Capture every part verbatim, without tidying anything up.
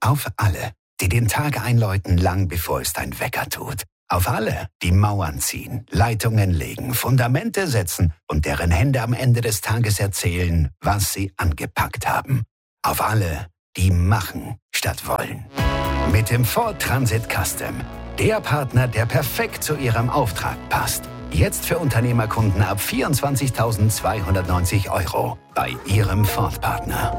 Auf alle, die den Tag einläuten, lang bevor es dein Wecker tut. Auf alle, die Mauern ziehen, Leitungen legen, Fundamente setzen und deren Hände am Ende des Tages erzählen, was sie angepackt haben. Auf alle, die machen statt wollen. Mit dem Ford Transit Custom. Der Partner, der perfekt zu Ihrem Auftrag passt. Jetzt für Unternehmerkunden ab vierundzwanzigtausendzweihundertneunzig Euro bei Ihrem Ford-Partner.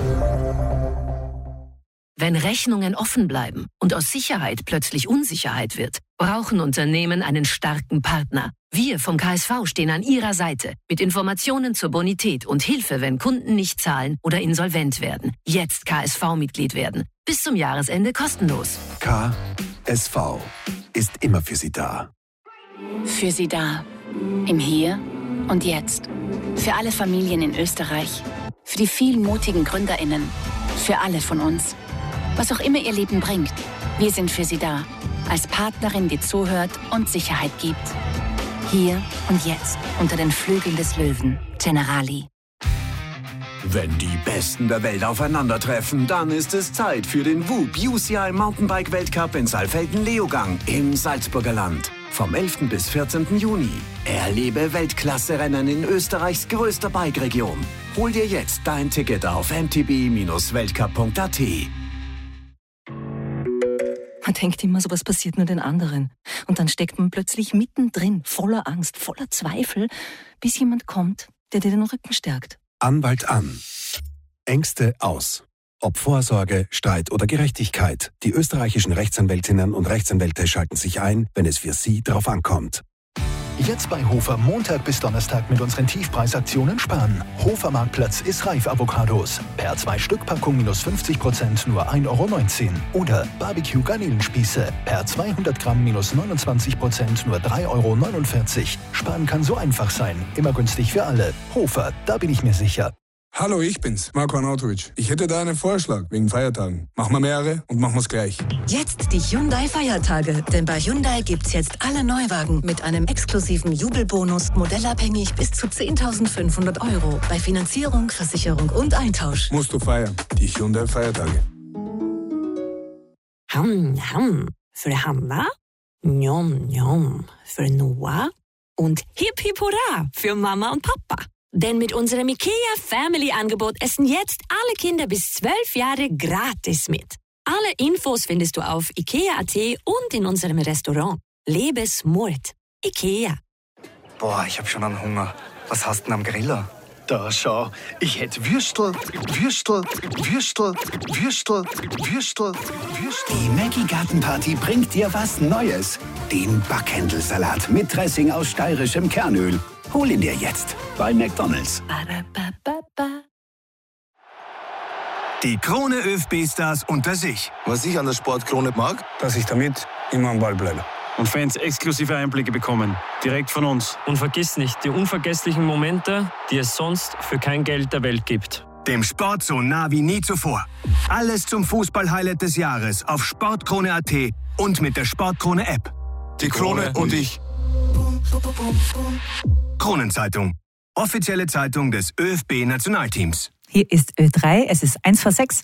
Wenn Rechnungen offen bleiben und aus Sicherheit plötzlich Unsicherheit wird, brauchen Unternehmen einen starken Partner. Wir vom K S V stehen an Ihrer Seite mit Informationen zur Bonität und Hilfe, wenn Kunden nicht zahlen oder insolvent werden. Jetzt K S V-Mitglied werden. Bis zum Jahresende kostenlos. K S V ist immer für Sie da. Für Sie da. Im Hier und Jetzt. Für alle Familien in Österreich. Für die vielen mutigen GründerInnen. Für alle von uns. Was auch immer Ihr Leben bringt, wir sind für Sie da. Als Partnerin, die zuhört und Sicherheit gibt. Hier und jetzt, unter den Flügeln des Löwen. Generali. Wenn die Besten der Welt aufeinandertreffen, dann ist es Zeit für den W U B U C I Mountainbike Weltcup in Saalfelden-Leogang im Salzburger Land. Vom elften bis vierzehnten Juni. Erlebe Weltklasse-Rennen in Österreichs größter Bike-Region. Hol dir jetzt dein Ticket auf m t b Bindestrich weltcup punkt a t. Man denkt immer, sowas passiert nur den anderen. Und dann steckt man plötzlich mittendrin, voller Angst, voller Zweifel, bis jemand kommt, der dir den Rücken stärkt. Anwalt an. Ängste aus. Ob Vorsorge, Streit oder Gerechtigkeit, die österreichischen Rechtsanwältinnen und Rechtsanwälte schalten sich ein, wenn es für Sie darauf ankommt. Jetzt bei Hofer Montag bis Donnerstag mit unseren Tiefpreisaktionen sparen. Hofer Marktplatz ist reif Avocados. Per zwei Stück Packung minus fünfzig Prozent nur ein Euro neunzehn. Oder Barbecue Garnelenspieße. Per zweihundert Gramm minus neunundzwanzig Prozent nur drei Euro neunundvierzig. Sparen kann so einfach sein. Immer günstig für alle. Hofer, da bin ich mir sicher. Hallo, ich bin's, Marko Arnautovic. Ich hätte da einen Vorschlag wegen Feiertagen. Machen wir mehrere und machen wir's gleich. Jetzt die Hyundai-Feiertage. Denn bei Hyundai gibt's jetzt alle Neuwagen mit einem exklusiven Jubelbonus, modellabhängig bis zu zehntausendfünfhundert Euro. Bei Finanzierung, Versicherung und Eintausch. Musst du feiern. Die Hyundai-Feiertage. Ham, ham. Für Hanna, njom, njom. Für Noah und hip, hip, hurra für Mama und Papa. Denn mit unserem IKEA Family Angebot essen jetzt alle Kinder bis zwölf Jahre gratis mit. Alle Infos findest du auf ikea punkt a t und in unserem Restaurant. Lebe smart. IKEA. Boah, ich hab schon einen Hunger. Was hast du denn am Griller? Da schau, ich hätte Würstel, Würstel, Würstel, Würstel, Würstel, Würstel. Die Maggi Gartenparty bringt dir was Neues. Den Backhändelsalat mit Dressing aus steirischem Kernöl. Hol ihn dir jetzt bei McDonald's. Die Krone ÖFB-Stars unter sich. Was ich an der Sportkrone mag, dass ich damit immer am Ball bleibe. Und Fans exklusive Einblicke bekommen. Direkt von uns. Und vergiss nicht, die unvergesslichen Momente, die es sonst für kein Geld der Welt gibt. Dem Sport so nah wie nie zuvor. Alles zum Fußball-Highlight des Jahres auf sportkrone punkt a t und mit der Sportkrone-App. Die Krone und ich. Kronenzeitung. Offizielle Zeitung des ÖFB-Nationalteams. Hier ist Ö drei, es ist eins vor sechs.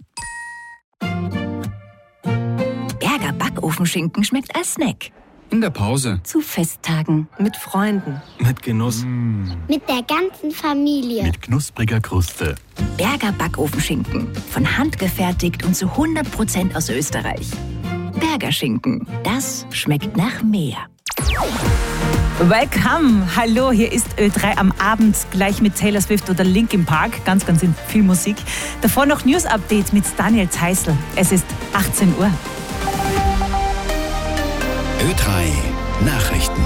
Berger Backofenschinken schmeckt als Snack. In der Pause. Zu Festtagen. Mit Freunden. Mit Genuss. Mm. Mit der ganzen Familie. Mit knuspriger Kruste. Berger Backofenschinken. Von Hand gefertigt und zu hundert Prozent aus Österreich. Berger Schinken. Das schmeckt nach mehr. Welcome! Hallo, hier ist Ö drei am Abend, gleich mit Taylor Swift oder Linkin Park. Ganz, ganz viel Musik. Davor noch News-Update mit Daniel Zeisel. Es ist achtzehn Uhr. Ö drei Nachrichten.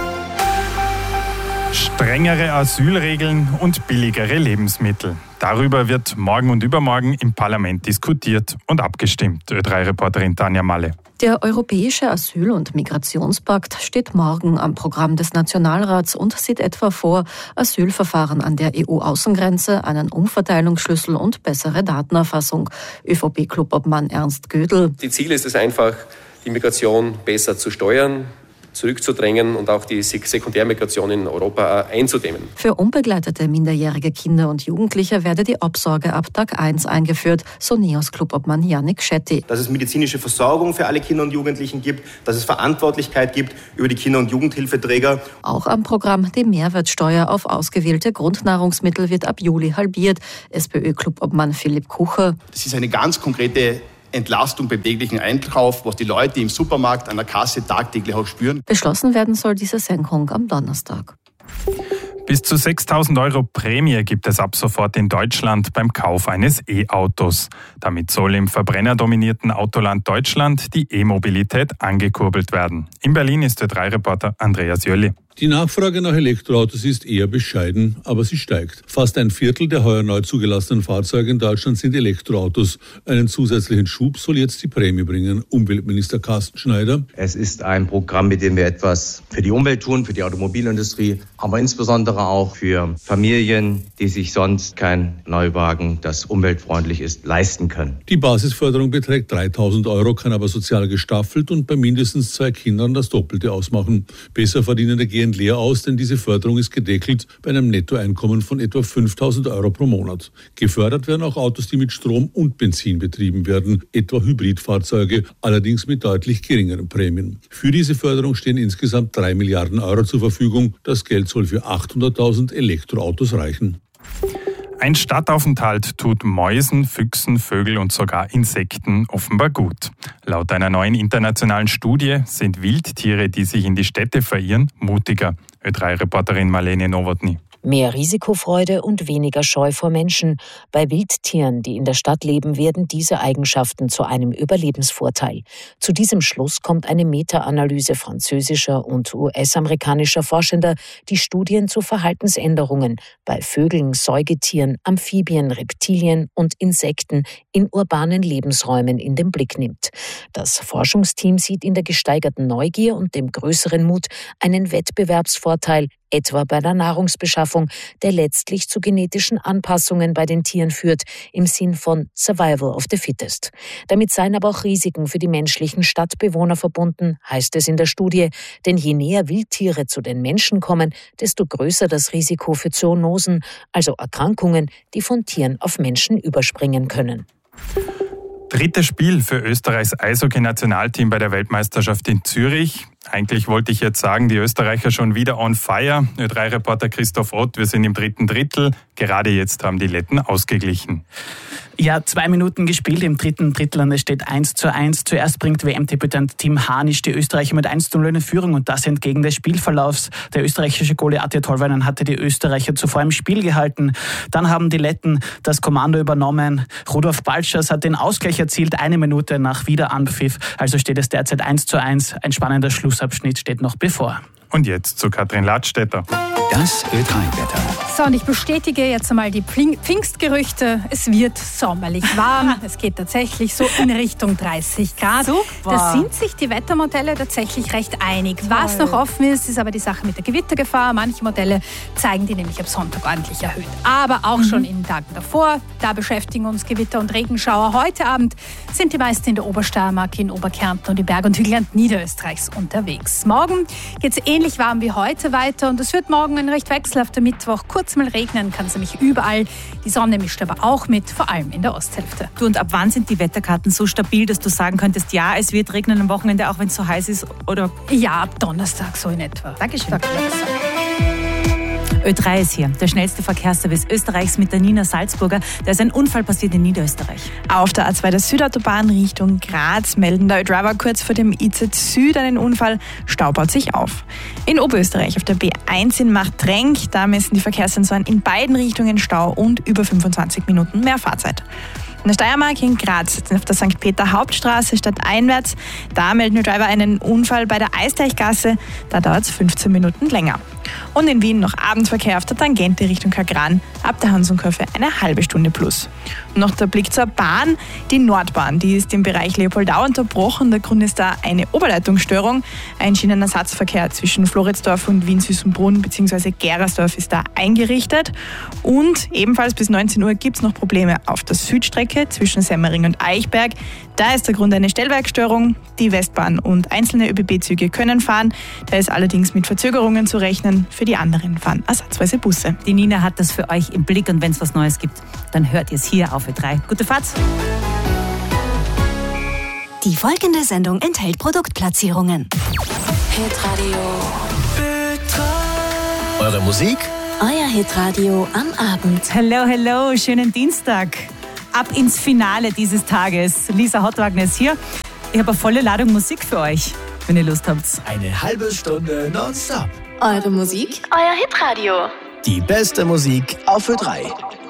Strengere Asylregeln und billigere Lebensmittel. Darüber wird morgen und übermorgen im Parlament diskutiert und abgestimmt. Ö drei Reporterin Tanja Malle. Der Europäische Asyl- und Migrationspakt steht morgen am Programm des Nationalrats und sieht etwa vor, Asylverfahren an der E U-Außengrenze, einen Umverteilungsschlüssel und bessere Datenerfassung. ÖVP-Clubobmann Ernst Gödel. Die Ziel ist es einfach, die Migration besser zu steuern, zurückzudrängen und auch die Sekundärmigration in Europa einzudämmen. Für unbegleitete minderjährige Kinder und Jugendliche werde die Obsorge ab Tag eins eingeführt, so NEOS-Clubobmann Yannick Schetti. Dass es medizinische Versorgung für alle Kinder und Jugendlichen gibt, dass es Verantwortlichkeit gibt über die Kinder- und Jugendhilfeträger. Auch am Programm die Mehrwertsteuer auf ausgewählte Grundnahrungsmittel wird ab Juli halbiert. SPÖ-Clubobmann Philipp Kucher. Das ist eine ganz konkrete Entlastung beim täglichen Einkauf, was die Leute im Supermarkt an der Kasse tagtäglich auch spüren. Beschlossen werden soll diese Senkung am Donnerstag. Bis zu sechstausend Euro Prämie gibt es ab sofort in Deutschland beim Kauf eines E-Autos. Damit soll im verbrennerdominierten Autoland Deutschland die E-Mobilität angekurbelt werden. In Berlin ist Ö drei Reporter Andreas Jölli. Die Nachfrage nach Elektroautos ist eher bescheiden, aber sie steigt. Fast ein Viertel der heuer neu zugelassenen Fahrzeuge in Deutschland sind Elektroautos. Einen zusätzlichen Schub soll jetzt die Prämie bringen. Umweltminister Carsten Schneider. Es ist ein Programm, mit dem wir etwas für die Umwelt tun, für die Automobilindustrie, aber insbesondere auch für Familien, die sich sonst kein Neuwagen, das umweltfreundlich ist, leisten können. Die Basisförderung beträgt dreitausend Euro, kann aber sozial gestaffelt und bei mindestens zwei Kindern das Doppelte ausmachen. Besser verdienende gehen leer aus, denn diese Förderung ist gedeckelt bei einem Nettoeinkommen von etwa fünftausend Euro pro Monat. Gefördert werden auch Autos, die mit Strom und Benzin betrieben werden, etwa Hybridfahrzeuge, allerdings mit deutlich geringeren Prämien. Für diese Förderung stehen insgesamt drei Milliarden Euro zur Verfügung. Das Geld soll für achthunderttausend Elektroautos reichen. Ein Stadtaufenthalt tut Mäusen, Füchsen, Vögeln und sogar Insekten offenbar gut. Laut einer neuen internationalen Studie sind Wildtiere, die sich in die Städte verirren, mutiger. Ö drei Reporterin Marlene Nowotny. Mehr Risikofreude und weniger Scheu vor Menschen. Bei Wildtieren, die in der Stadt leben, werden diese Eigenschaften zu einem Überlebensvorteil. Zu diesem Schluss kommt eine Meta-Analyse französischer und U S-amerikanischer Forschender, die Studien zu Verhaltensänderungen bei Vögeln, Säugetieren, Amphibien, Reptilien und Insekten in urbanen Lebensräumen in den Blick nimmt. Das Forschungsteam sieht in der gesteigerten Neugier und dem größeren Mut einen Wettbewerbsvorteil, etwa bei der Nahrungsbeschaffung, der letztlich zu genetischen Anpassungen bei den Tieren führt, im Sinn von Survival of the Fittest. Damit seien aber auch Risiken für die menschlichen Stadtbewohner verbunden, heißt es in der Studie, denn je näher Wildtiere zu den Menschen kommen, desto größer das Risiko für Zoonosen, also Erkrankungen, die von Tieren auf Menschen überspringen können. Drittes Spiel für Österreichs Eishockey-Nationalteam bei der Weltmeisterschaft in Zürich. Eigentlich wollte ich jetzt sagen, die Österreicher schon wieder on fire. Ö drei Reporter Christoph Ott, wir sind im dritten Drittel. Gerade jetzt haben die Letten ausgeglichen. Ja, zwei Minuten gespielt im dritten Drittel und es steht eins zu eins. Zuerst bringt W M-Debütant Tim Hanisch die Österreicher mit eins zu null in Führung und das entgegen des Spielverlaufs. Der österreichische Goalie Atja Tolvanen hatte die Österreicher zuvor im Spiel gehalten. Dann haben die Letten das Kommando übernommen. Rudolf Balčas hat den Ausgleich erzielt, eine Minute nach Wiederanpfiff. Also steht es derzeit eins zu eins. Ein spannender Schlussabschnitt steht noch bevor. Und jetzt zu Katrin Ladstätter. Das Ö drei Wetter. So, und ich bestätige jetzt einmal die Pfingstgerüchte. Es wird sommerlich warm. Es geht tatsächlich so in Richtung dreißig Grad. Super. Da sind sich die Wettermodelle tatsächlich recht einig. Toll. Was noch offen ist, ist aber die Sache mit der Gewittergefahr. Manche Modelle zeigen die nämlich ab Sonntag ordentlich erhöht. Aber auch mhm. schon in den Tagen davor. Da beschäftigen uns Gewitter und Regenschauer. Heute Abend sind die meisten in der Obersteiermark, in Oberkärnten und die Berg- und Hügelland Niederösterreichs unterwegs. Morgen geht es ähnlich warm wie heute weiter und es wird morgen ein recht wechselhafter Mittwoch. Kurz mal regnen kann es nämlich überall. Die Sonne mischt aber auch mit, vor allem in der Osthälfte. Du, und ab wann sind die Wetterkarten so stabil, dass du sagen könntest, ja, es wird regnen am Wochenende, auch wenn es so heiß ist? Oder? Ja, ab Donnerstag so in etwa. Dankeschön. Ö drei ist hier, der schnellste Verkehrsservice Österreichs mit der Nina Salzburger. Da ist ein Unfall passiert in Niederösterreich. Auf der A zwei der Südautobahn Richtung Graz melden der Ö drei kurz vor dem I Z Süd einen Unfall. Stau baut sich auf. In Oberösterreich auf der B eins in Machtrenk, da messen die Verkehrssensoren in beiden Richtungen Stau und über fünfundzwanzig Minuten mehr Fahrzeit. In der Steiermark in Graz, auf der Sankt Peter Hauptstraße stadteinwärts, da melden die Driver einen Unfall bei der Eisteichgasse. Da dauert es fünfzehn Minuten länger. Und in Wien noch Abendverkehr auf der Tangente Richtung Kagran. ab der Hansumkurve eine halbe Stunde plus. Und noch der Blick zur Bahn. Die Nordbahn, die ist im Bereich Leopoldau unterbrochen. Der Grund ist da eine Oberleitungsstörung. Ein Schienenersatzverkehr zwischen Floridsdorf und Wien-Süßenbrunn bzw. Gerersdorf ist da eingerichtet. Und ebenfalls bis neunzehn Uhr gibt es noch Probleme auf der Südstrecke zwischen Semmering und Eichberg. Da ist der Grund eine Stellwerkstörung. Die Westbahn und einzelne ÖBB-Züge können fahren. Da ist allerdings mit Verzögerungen zu rechnen. Für die anderen fahren ersatzweise Busse. Die Nina hat das für euch im Blick und wenn es was Neues gibt, dann hört ihr es hier auf Ö drei. Gute Fahrt! Die folgende Sendung enthält Produktplatzierungen. Hitradio Ö drei. Eure Musik? Euer Hitradio am Abend. Hello, hello, schönen Dienstag. Ab ins Finale dieses Tages. Lisa Hottwagner ist hier. Ich habe eine volle Ladung Musik für euch, wenn ihr Lust habt. Eine halbe Stunde nonstop. Eure Musik, euer Hitradio. Die beste Musik auf Ö drei.